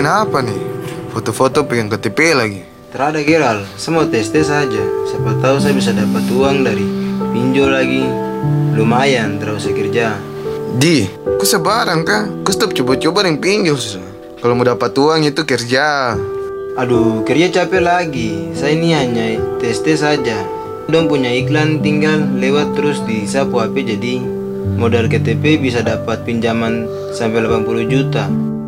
apa nih? Foto-foto pengen KTP lagi. Terada Geral, saya mau tes-tes saja. Siapa tahu saya bisa dapat uang dari pinjol lagi. Lumayan, terus saya kerja. Di, kok sebarang kah? Kau stop coba-coba yang pinjol susah. Kalau mau dapat uang itu kerja. Aduh, kerja capek lagi. Saya ini hanya tes-tes saja. Dong punya iklan, tinggal lewat terus di sapu HP, jadi modal KTP bisa dapat pinjaman sampai 80 juta.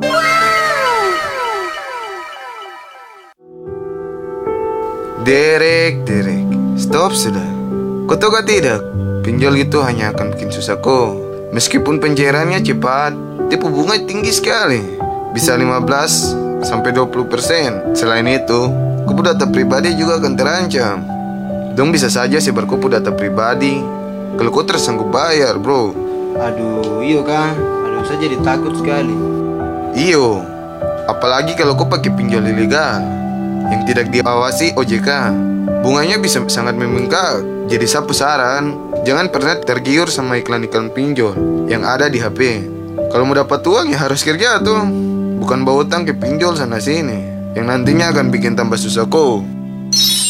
Derek, stop sudah. Kau tahu gak tidak? Pinjol itu hanya akan bikin susah kau. Meskipun pencairannya cepat, tipu bunga tinggi sekali. Bisa 15 sampai 20%. Selain itu, kau data pribadi juga akan terancam. Dong bisa saja sebar kau data pribadi kalau kau tersanggup bayar, bro. Aduh, iyo kah? Aduh, saya jadi takut sekali. Iyo, apalagi kalau kau pakai pinjol ilegal yang tidak diawasi OJK. Bunganya bisa sangat membengkak. Jadi saya saran, jangan pernah tergiur sama iklan-iklan pinjol yang ada di HP. Kalau mau dapat uang ya harus kerja tuh, bukan bawa utang ke pinjol sana sini yang nantinya akan bikin tambah susah kau.